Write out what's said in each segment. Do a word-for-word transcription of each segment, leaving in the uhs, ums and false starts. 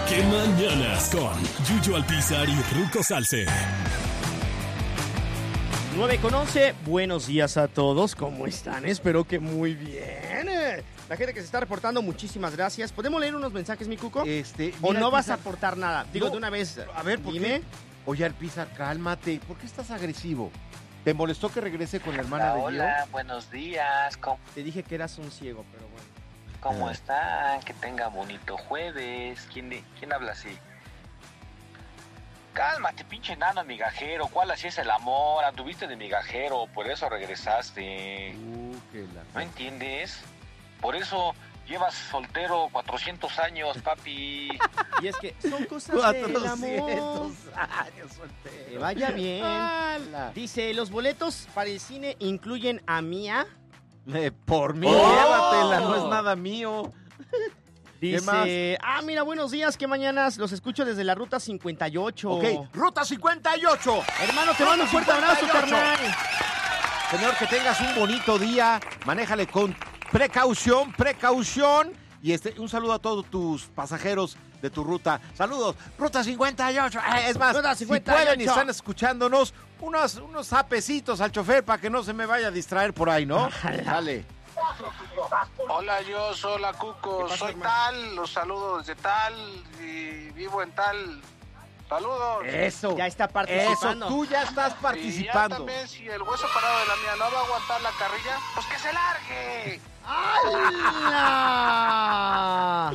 ¡Qué mañanas con Yuyo Alpizar y Ruco Salce! nueve con once, buenos días a todos, ¿cómo están? Espero que muy bien. La gente que se está reportando, muchísimas gracias. ¿Podemos leer unos mensajes, mi Cuco? Este, ¿O mira, no vas a Alpizar, aportar nada? Digo, no, de una vez, a ver, ¿por dime. qué? Oye, Alpizar, cálmate. ¿Por qué estás agresivo? ¿Te molestó que regrese con la hermana Hola, de Gio? hola, buenos días. ¿Cómo, Te dije que eras un ciego, pero bueno. cómo Ah. están? Que tengan bonito jueves. ¿Quién, de- quién habla así? Cálmate, pinche enano migajero. ¿Cuál así es el amor? Anduviste de migajero, por eso regresaste. Uh, que la... ¿No entiendes? Por eso llevas soltero cuatrocientos años, papi. Y es que son cosas del cuatrocientos amor. años soltero. Que vaya bien. ¡Hala! Dice, los boletos para el cine incluyen a Mía. Eh, por mí, ¡Oh! llévatela, no es nada mío. Dice, más? ah, mira, buenos días, que mañanas los escucho desde la ruta cincuenta y ocho. Ok, ruta cincuenta y ocho. Hermano, te mando un fuerte abrazo, cincuenta y ocho. carnal. Señor, que tengas un bonito día. Manéjale con precaución, precaución. Y este, un saludo a todos tus pasajeros de tu ruta. Saludos, ruta cincuenta y ocho. Eh, es más, Ruta cincuenta y ocho. si pueden y están escuchándonos, unos, unos zapecitos al chofer para que no se me vaya a distraer por ahí, ¿no? Ojalá. Dale. Hola, yo soy la Cuco, ¿Qué pasa, soy hermano? tal, los saludo desde tal y vivo en tal. Saludos. Eso. Ya está Eso, participando. tú ya estás Y ya participando. también, si el hueso parado de la mía no va a aguantar la carrilla, pues que se largue. ¡Hala!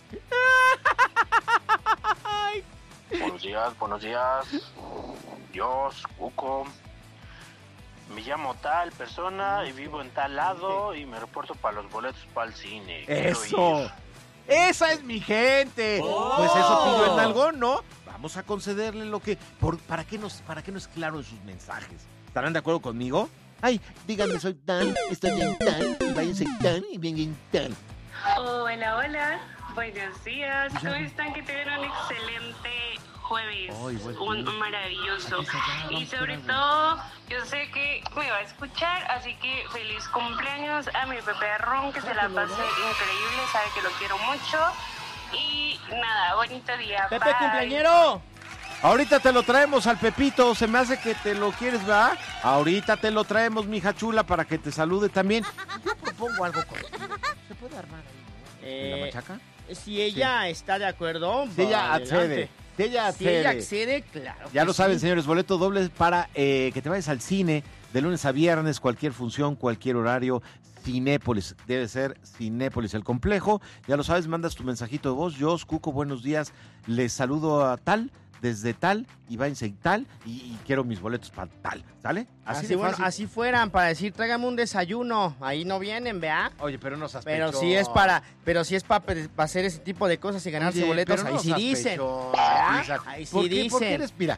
Buenos días, buenos días. Dios, Cuco. Me llamo tal persona y vivo en tal lado y me reporto para los boletos para el cine. Quiero Eso. ir. Esa es mi gente. Oh. Pues eso pidió en Nalgón, ¿no? Vamos a concederle lo que... Por, ¿para, qué nos, ¿Para qué no es claro en sus mensajes? ¿Estarán de acuerdo conmigo? Ay, díganme, soy tan, estoy en tan, y váyanse tan, y bien en tan. Hola, hola, buenos días. ¿Cómo están? Que tengan un excelente jueves, Ay, buen un jueves. maravilloso. Aquí está, ya, Y vamos sobre con algo. todo, yo sé que me va a escuchar, así que feliz cumpleaños a mi Pepe Ron, que se la pase increíble, sabe que lo quiero mucho. Y nada, bonito día. Pepe, bye. cumpleañero. Ahorita te lo traemos al Pepito, se me hace que te lo quieres, ¿verdad? Ahorita te lo traemos, mija chula, para que te salude también. Yo propongo algo contigo. ¿Se puede armar ahí, no? ¿En la Eh, machaca? si ella está de acuerdo, Si ella va accede, adelante. si ella Si ella accede. accede, claro. Ya que lo saben, sí. señores, boleto doble para eh, que te vayas al cine de lunes a viernes, cualquier función, cualquier horario. Cinépolis, debe ser Cinépolis el complejo. Ya lo sabes, mandas tu mensajito de voz. Yo, Cuco, buenos días. Les saludo a tal, desde tal, y váyanse en tal, y, y quiero mis boletos para tal, ¿sale? Así, de bueno, fácil. así fueran para decir, tráigame un desayuno. Ahí no vienen, ¿vea? Oye, pero no seas Pero pechón. si es para, pero si es para hacer ese tipo de cosas y ganarse Oye, boletos, pero ahí no sí seas dicen. pechón, ¿verdad? Isaac. Ahí sí ¿Por qué? Porque dicen. eres, mira,